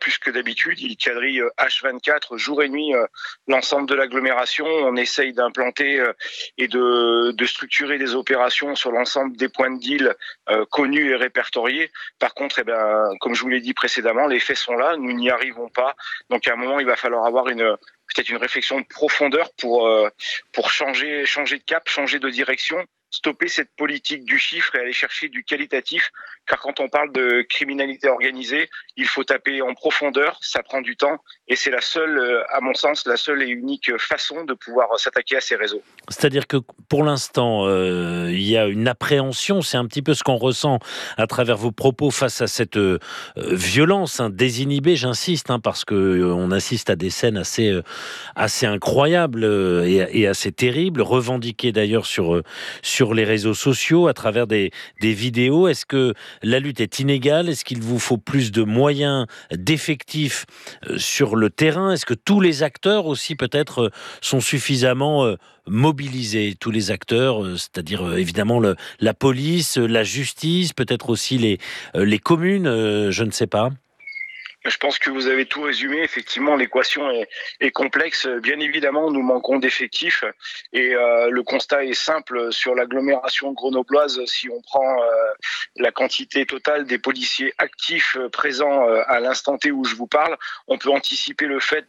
plus que d'habitude. Il quadrille H24, jour et nuit, l'ensemble de l'agglomération. On essaye d'implanter et de structurer des opérations sur l'ensemble des points de deal connus et répertoriés. Par contre, comme je vous l'ai dit précédemment, les faits sont là, nous n'y arrivons pas. Donc à un moment, il va falloir avoir peut-être une réflexion de profondeur pour changer de cap, changer de direction, stopper cette politique du chiffre et aller chercher du qualitatif. Car quand on parle de criminalité organisée, il faut taper en profondeur, ça prend du temps et c'est la seule, à mon sens, la seule et unique façon de pouvoir s'attaquer à ces réseaux. C'est-à-dire que pour l'instant, il y a une appréhension, c'est un petit peu ce qu'on ressent à travers vos propos face à cette violence désinhibée, j'insiste, parce qu'on assiste à des scènes assez incroyables et assez terribles, revendiquées d'ailleurs sur les réseaux sociaux, à travers des vidéos. Est-ce que la lutte est inégale? Est-ce qu'il vous faut plus de moyens, d'effectifs sur le terrain? Est-ce que tous les acteurs aussi peut-être sont suffisamment mobilisés, tous les acteurs, c'est-à-dire évidemment la police, la justice, peut-être aussi les communes, je ne sais pas. Je pense que vous avez tout résumé. Effectivement, l'équation est complexe. Bien évidemment, nous manquons d'effectifs et le constat est simple. Sur l'agglomération grenobloise, si on prend la quantité totale des policiers actifs présents à l'instant T où je vous parle, on peut anticiper le fait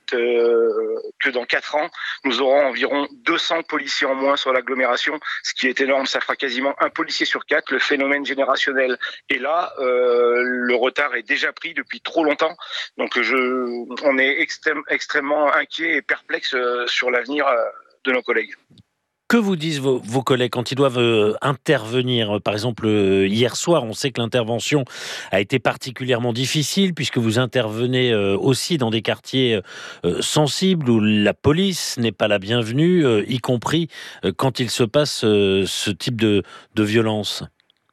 que dans 4 ans, nous aurons environ 200 policiers en moins sur l'agglomération, ce qui est énorme. Ça fera quasiment un policier sur 4. Le phénomène générationnel est là. Le retard est déjà pris depuis trop longtemps. Donc on est extrêmement inquiet et perplexe sur l'avenir de nos collègues. Que vous disent vos collègues quand ils doivent intervenir? Par exemple, hier soir, on sait que l'intervention a été particulièrement difficile puisque vous intervenez aussi dans des quartiers sensibles où la police n'est pas la bienvenue, y compris quand il se passe ce type de violence.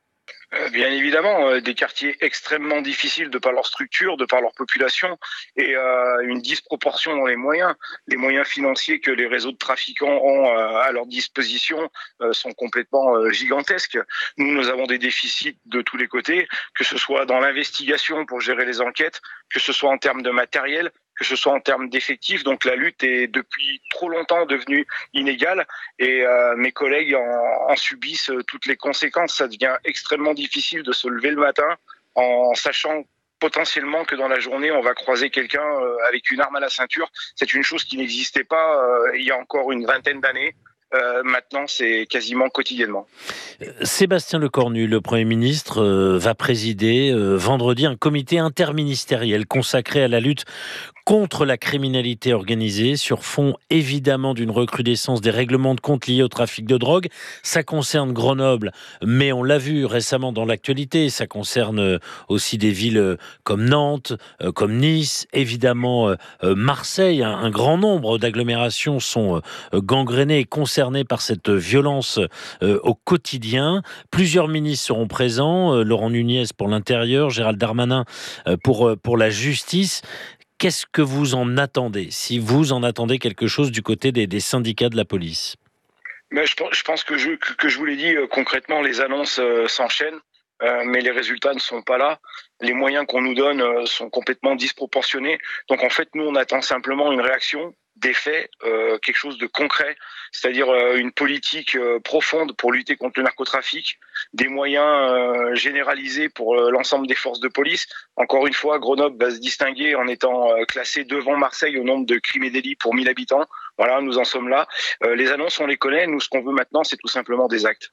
Bien évidemment, des quartiers extrêmement difficiles de par leur structure, de par leur population et une disproportion dans les moyens. Les moyens financiers que les réseaux de trafiquants ont à leur disposition sont complètement gigantesques. Nous avons des déficits de tous les côtés, que ce soit dans l'investigation pour gérer les enquêtes, que ce soit en termes de matériel, que ce soit en termes d'effectifs. Donc la lutte est depuis trop longtemps devenue inégale et mes collègues en subissent toutes les conséquences. Ça devient extrêmement difficile de se lever le matin en sachant potentiellement que dans la journée, on va croiser quelqu'un avec une arme à la ceinture. C'est une chose qui n'existait pas il y a encore une vingtaine d'années. Maintenant, c'est quasiment quotidiennement. Sébastien Lecornu, le Premier ministre, va présider vendredi un comité interministériel consacré à la lutte contre la criminalité organisée, sur fond évidemment d'une recrudescence des règlements de compte liés au trafic de drogue. Ça concerne Grenoble, mais on l'a vu récemment dans l'actualité, ça concerne aussi des villes comme Nantes, comme Nice, évidemment Marseille. Un grand nombre d'agglomérations sont gangrénées et concernées par cette violence au quotidien. Plusieurs ministres seront présents, Laurent Nunez pour l'Intérieur, Gérald Darmanin pour la Justice. Qu'est-ce que vous en attendez, si vous en attendez quelque chose du côté des syndicats de la police? Mais je pense que je vous l'ai dit, concrètement, les annonces s'enchaînent, mais les résultats ne sont pas là. Les moyens qu'on nous donne sont complètement disproportionnés. Donc en fait, nous, on attend simplement une réaction, des faits, quelque chose de concret, c'est-à-dire une politique profonde pour lutter contre le narcotrafic, des moyens généralisés pour l'ensemble des forces de police. Encore une fois, Grenoble va se distinguer en étant classé devant Marseille au nombre de crimes et délits pour 1000 habitants. Voilà, nous en sommes là. Les annonces, on les connaît. Nous, ce qu'on veut maintenant, c'est tout simplement des actes.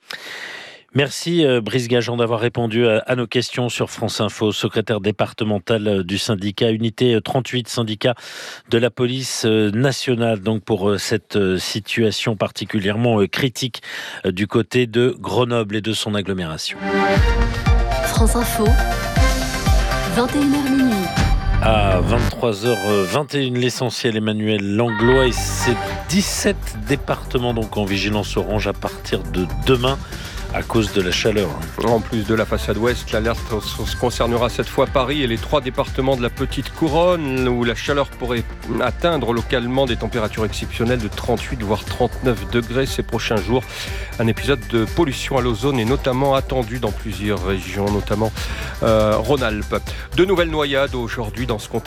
Merci Brice Gageon d'avoir répondu à nos questions sur France Info, secrétaire départemental du syndicat Unité 38, syndicat de la police nationale, donc pour cette situation particulièrement critique du côté de Grenoble et de son agglomération. France Info, 21h minuit. À 23h21, l'essentiel, Emmanuel Langlois, et ses 17 départements donc en vigilance orange à partir de demain à cause de la chaleur. En plus de la façade ouest, l'alerte concernera cette fois Paris et les 3 départements de la Petite Couronne où la chaleur pourrait atteindre localement des températures exceptionnelles de 38 voire 39 degrés ces prochains jours. Un épisode de pollution à l'ozone est notamment attendu dans plusieurs régions, notamment Rhône-Alpes. De nouvelles noyades aujourd'hui dans ce contexte.